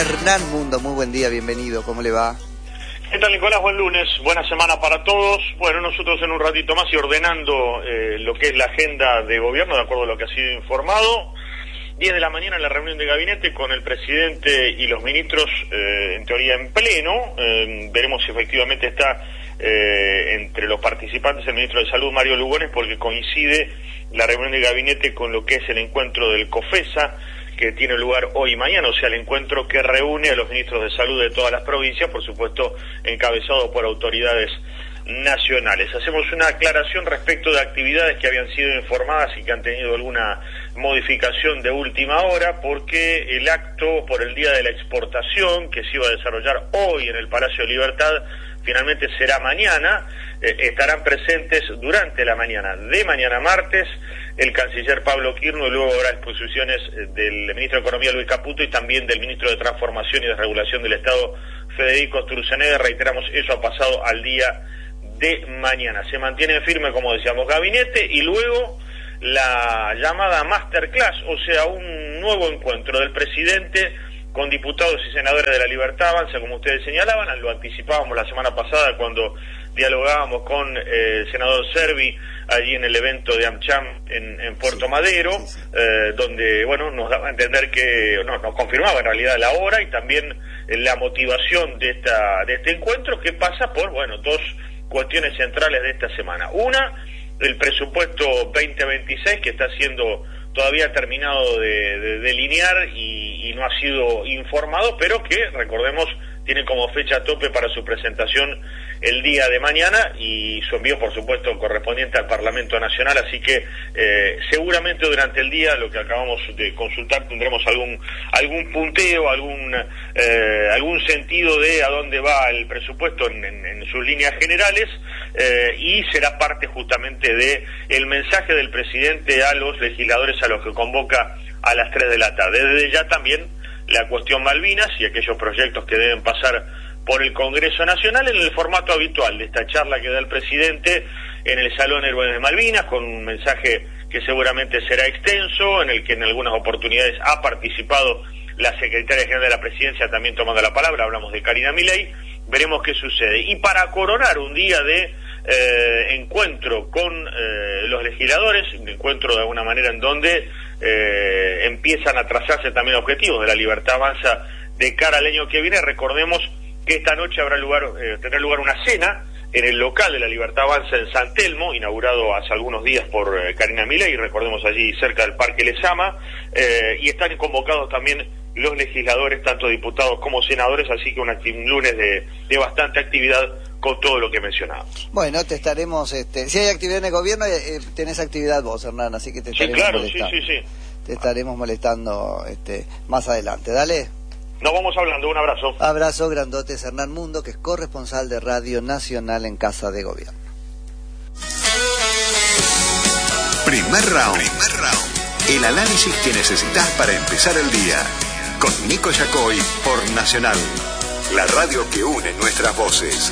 Hernán Mundo, muy buen día, bienvenido, ¿cómo le va? ¿Qué tal, Nicolás? Buen lunes, buena semana para todos. Bueno, nosotros en un ratito más y ordenando lo que es la agenda de gobierno, de acuerdo a lo que ha sido informado. 10 de la mañana la reunión de gabinete con el presidente y los ministros, en teoría en pleno. Veremos si efectivamente está entre los participantes el ministro de Salud, Mario Lugones, porque coincide la reunión de gabinete con lo que es el encuentro del COFESA, que tiene lugar hoy y mañana, o sea, el encuentro que reúne a los ministros de salud de todas las provincias, por supuesto encabezado por autoridades nacionales. Hacemos una aclaración respecto de actividades que habían sido informadas y que han tenido alguna modificación de última hora, porque el acto por el Día de la Exportación, que se iba a desarrollar hoy en el Palacio de Libertad, finalmente será mañana. Estarán presentes durante la mañana de mañana martes el canciller Pablo Quirno, y luego habrá exposiciones del ministro de Economía Luis Caputo y también del ministro de Transformación y Desregulación del Estado Federico Sturzenegger. Reiteramos, eso ha pasado al día de mañana. Se mantiene firme, como decíamos, gabinete, y luego la llamada masterclass, o sea, un nuevo encuentro del presidente con diputados y senadores de la Libertad Avanza, como ustedes señalaban. Lo anticipábamos la semana pasada cuando dialogábamos con el senador Servi allí en el evento de AmCham en Puerto Madero, donde, bueno, nos daba a entender que, nos confirmaba en realidad la hora y también la motivación de este encuentro, que pasa por, bueno, dos cuestiones centrales de esta semana. Una, el presupuesto 2026, que está siendo todavía terminado de delinear y no ha sido informado, pero que, recordemos, tiene como fecha tope para su presentación el día de mañana y su envío, por supuesto, correspondiente al Parlamento Nacional. Así que seguramente durante el día, lo que acabamos de consultar, tendremos algún punteo, algún sentido de a dónde va el presupuesto en sus líneas generales, y será parte justamente de el mensaje del presidente a los legisladores a los que convoca a las 3 de la tarde. Desde ya también la cuestión Malvinas y aquellos proyectos que deben pasar por el Congreso Nacional en el formato habitual de esta charla que da el presidente en el Salón Héroes de Malvinas, con un mensaje que seguramente será extenso, en el que en algunas oportunidades ha participado la secretaria general de la Presidencia también tomando la palabra. Hablamos de Karina Milei. Veremos qué sucede. Y para coronar un día de encuentro con los legisladores, un encuentro de alguna manera en donde empiezan a trazarse también objetivos de la Libertad Avanza de cara al año que viene. Recordemos que esta noche tendrá lugar una cena en el local de la Libertad Avanza en San Telmo, inaugurado hace algunos días por Karina Milei, recordemos, allí cerca del Parque Lezama, y están convocados también los legisladores, tanto diputados como senadores, así que un lunes de bastante actividad con todo lo que mencionábamos. Bueno, te estaremos, si hay actividad en el gobierno, tenés actividad vos, Hernán, así que te estaremos molestando. Sí. Te estaremos molestando más adelante, dale. Nos vamos hablando, un abrazo. Abrazo grandote, Hernán Mundo, que es corresponsal de Radio Nacional en Casa de Gobierno. Primer round. El análisis que necesitas para empezar el día. Con Nico Yacoy por Nacional, la radio que une nuestras voces.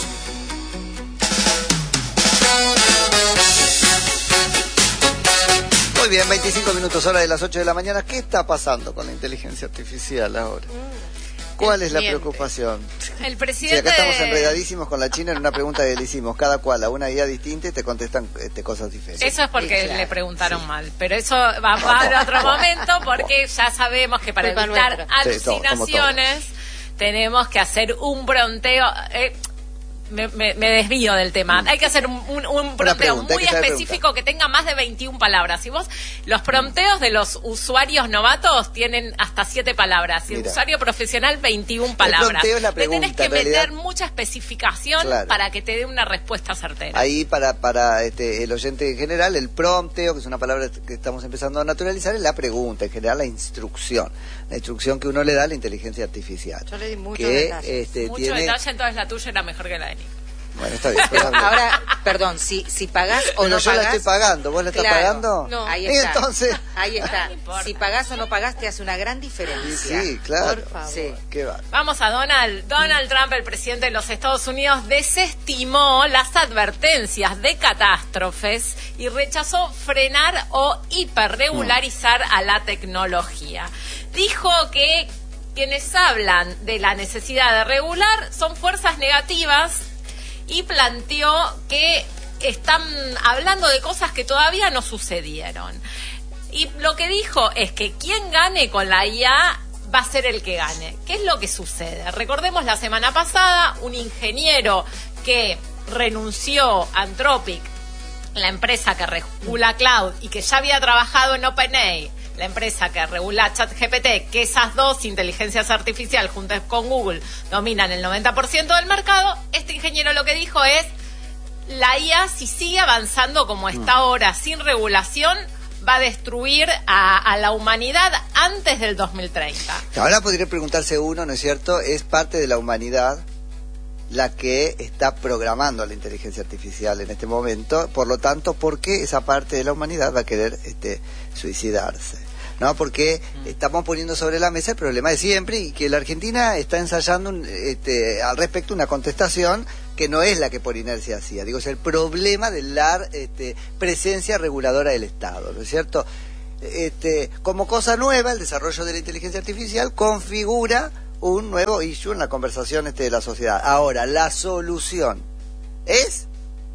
Muy bien, 25 minutos, hora de las 8 de la mañana. ¿Qué está pasando con la inteligencia artificial ahora? ¿Cuál es la preocupación? El presidente... Si acá estamos enredadísimos con la China en una pregunta que le hicimos, cada cual a una guía distinta y te contestan cosas diferentes. Eso es porque le preguntaron mal, pero eso va a otro momento, porque ya sabemos que para evitar alucinaciones tenemos que hacer un bronteo... Me desvío del tema. Hay que hacer un prompteo muy específico que tenga más de 21 palabras. Si vos, los prompteos de los usuarios novatos tienen hasta 7 palabras. Y el usuario profesional 21 palabras. El es la pregunta, le tenés que meter mucha especificación para que te dé una respuesta certera. Ahí para el oyente en general, el prompteo, que es una palabra que estamos empezando a naturalizar, es la pregunta, en general la instrucción. La instrucción que uno le da a la inteligencia artificial. Yo le di mucho detalle. Mucho detalle, entonces la tuya era mejor que la de Nico. Bueno, está bien. Ahora, perdón, si pagás o pero no yo pagás... la estoy pagando, ¿vos la estás pagando? No, ahí está. Entonces... Ahí está. Si pagás o no pagás te hace una gran diferencia. Sí, claro. Por favor. Sí. ¿Qué va? Vamos a Donald Trump, el presidente de los Estados Unidos, desestimó las advertencias de catástrofes y rechazó frenar o hiperregularizar a la tecnología. Dijo que quienes hablan de la necesidad de regular son fuerzas negativas y planteó que están hablando de cosas que todavía no sucedieron. Y lo que dijo es que quien gane con la IA va a ser el que gane. ¿Qué es lo que sucede? Recordemos la semana pasada, un ingeniero que renunció a Anthropic, la empresa que regula Cloud y que ya había trabajado en OpenAI, la empresa que regula ChatGPT, que esas dos inteligencias artificiales juntas con Google dominan el 90% del mercado. Este ingeniero lo que dijo es: la IA, si sigue avanzando como está ahora, sin regulación, va a destruir a la humanidad antes del 2030. Ahora podría preguntarse uno, ¿no es cierto? Es parte de la humanidad la que está programando a la inteligencia artificial en este momento, por lo tanto, ¿por qué esa parte de la humanidad va a querer suicidarse? ¿No? Porque estamos poniendo sobre la mesa el problema de siempre, y que la Argentina está ensayando al respecto una contestación que no es la que por inercia hacía. Digo, es el problema de la presencia reguladora del Estado, ¿no es cierto? Como cosa nueva, el desarrollo de la inteligencia artificial configura un nuevo issue en la conversación de la sociedad. Ahora, la solución es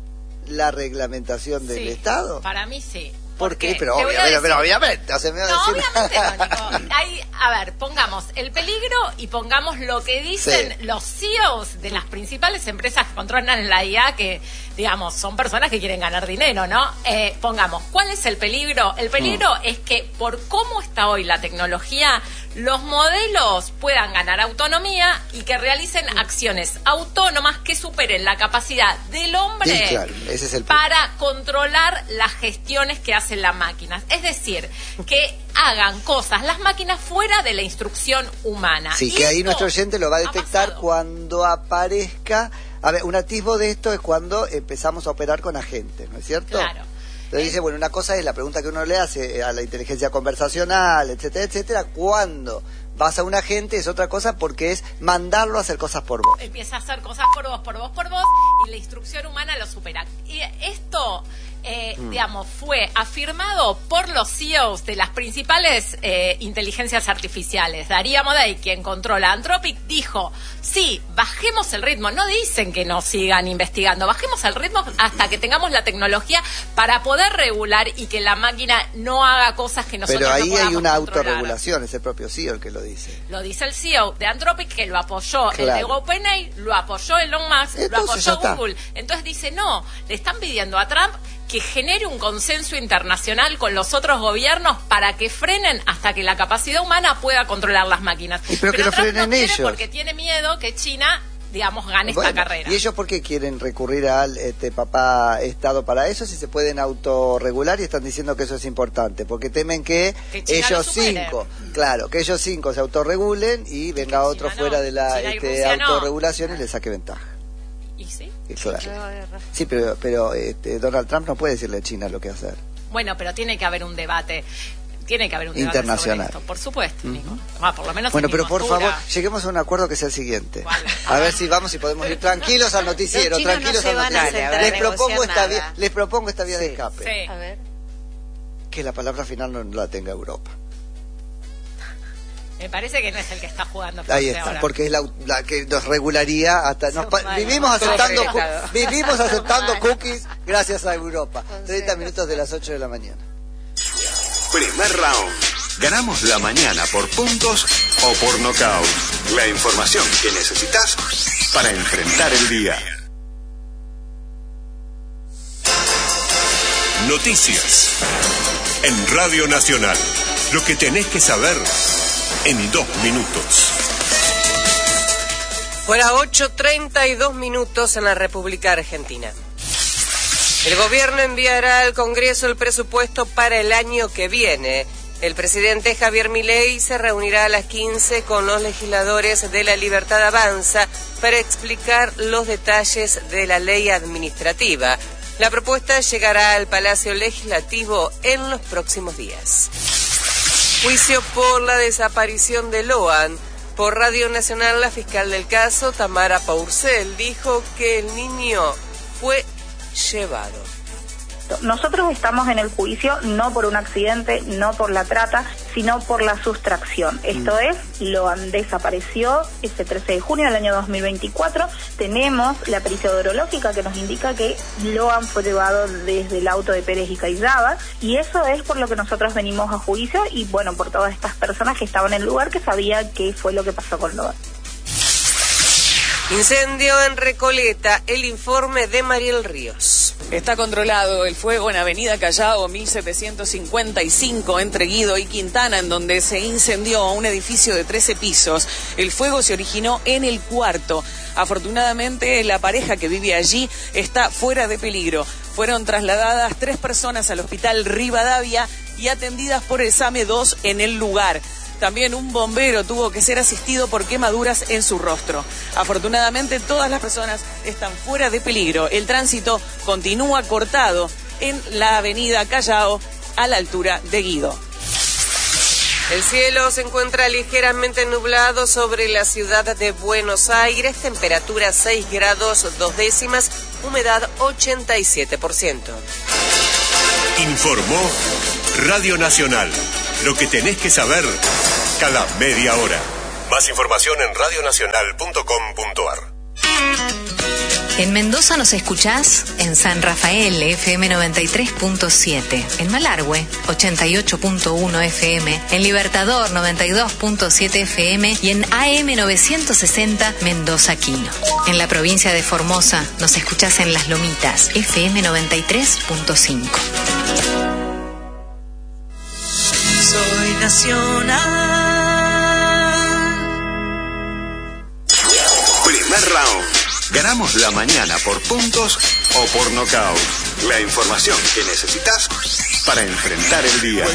la reglamentación del Estado. Para mí sí. ¿Por qué? Pero obviamente. Obviamente no, Nico. A ver, pongamos el peligro y pongamos lo que dicen los CEOs de las principales empresas que controlan la IA, que, digamos, son personas que quieren ganar dinero, ¿no? Pongamos, ¿cuál es el peligro? El peligro es que por cómo está hoy la tecnología, los modelos puedan ganar autonomía y que realicen acciones autónomas que superen la capacidad del hombre ese es el para controlar las gestiones que hacen las máquinas. Es decir, que hagan cosas las máquinas fuera de la instrucción humana. Sí, que ahí nuestro oyente lo va a detectar cuando aparezca. A ver, un atisbo de esto es cuando empezamos a operar con agentes, ¿no es cierto? Claro. Entonces dice, bueno, una cosa es la pregunta que uno le hace a la inteligencia conversacional, etcétera, etcétera. Cuando vas a un agente es otra cosa, porque es mandarlo a hacer cosas por vos. Empieza a hacer cosas por vos, y la instrucción humana lo supera. Y esto, digamos, fue afirmado por los CEOs de las principales inteligencias artificiales. Darío Amodei, quien controla Anthropic, dijo: sí, bajemos el ritmo. No dicen que no sigan investigando, bajemos el ritmo hasta que tengamos la tecnología para poder regular y que la máquina no haga cosas que nosotros no podamos controlar. Pero ahí hay una autorregulación, es el propio CEO el que lo dice. Lo dice el CEO de Anthropic, que lo apoyó el de OpenAI, lo apoyó Elon Musk, lo apoyó Google. Entonces dice, no, le están pidiendo a Trump que genere un consenso internacional con los otros gobiernos para que frenen hasta que la capacidad humana pueda controlar las máquinas. Pero que lo Trump frenen no quiere, ellos, porque tiene miedo que China, digamos, gane esta carrera. ¿Y ellos por qué quieren recurrir al papá Estado para eso, si se pueden autorregular y están diciendo que eso es importante? Porque temen que ellos cinco se autorregulen y venga otro fuera de la autorregulación y le saque ventaja. ¿Y sí? Sí, pero Donald Trump no puede decirle a China lo que hacer. Bueno, pero tiene que haber un debate. Tiene que haber un debate internacional sobre esto, por supuesto, Nico. Por lo menos. Bueno, pero por favor, lleguemos a un acuerdo que sea el siguiente. Vale. A ver si podemos ir tranquilos al noticiero, Les propongo esta vía de escape. Sí. A ver. Que la palabra final no la tenga Europa. Me parece que no es el que está jugando. Ahí está, ahora, porque es la que nos regularía hasta. Vivimos aceptando cookies gracias a Europa. 30 minutos de las 8 de la mañana. Primer round. Ganamos la mañana por puntos o por nocaut. La información que necesitas para enfrentar el día. Noticias. En Radio Nacional. Lo que tenés que saber en 2 minutos. Fuera 8:32 minutos en la República Argentina. El gobierno enviará al Congreso el presupuesto para el año que viene. El presidente Javier Milei se reunirá a las 15 con los legisladores de La Libertad Avanza para explicar los detalles de la ley administrativa. La propuesta llegará al Palacio Legislativo en los próximos días. Juicio por la desaparición de Loan. Por Radio Nacional, la fiscal del caso, Tamara Pourcel, dijo que el niño fue llevado. Nosotros estamos en el juicio no por un accidente, no por la trata, sino por la sustracción. Esto es, Loan desapareció ese 13 de junio del año 2024. Tenemos la pericia odorológica que nos indica que Loan fue llevado desde el auto de Pérez y Caizábal, y eso es por lo que nosotros venimos a juicio y bueno, por todas estas personas que estaban en el lugar que sabían qué fue lo que pasó con Loan. Incendio en Recoleta, el informe de Mariel Ríos. Está controlado el fuego en Avenida Callao 1755 entre Guido y Quintana, en donde se incendió un edificio de 13 pisos. El fuego se originó en el cuarto. Afortunadamente, la pareja que vive allí está fuera de peligro. Fueron trasladadas 3 personas al hospital Rivadavia y atendidas por el SAME 2 en el lugar. También un bombero tuvo que ser asistido por quemaduras en su rostro. Afortunadamente, todas las personas están fuera de peligro. El tránsito continúa cortado en la avenida Callao a la altura de Guido. El cielo se encuentra ligeramente nublado sobre la ciudad de Buenos Aires, temperatura 6 grados 2 décimas, humedad 87%. Informó Radio Nacional. Lo que tenés que saber cada media hora. Más información en radionacional.com.ar. En Mendoza nos escuchás en San Rafael, FM 93.7, en Malargüe, 88.1 FM, en Libertador, 92.7 FM y en AM 960 Mendoza Quino. En la provincia de Formosa nos escuchás en Las Lomitas, FM 93.5. Soy nacional. Primer round. Ganamos la mañana por puntos o por nocaut. La información que necesitas para enfrentar el día.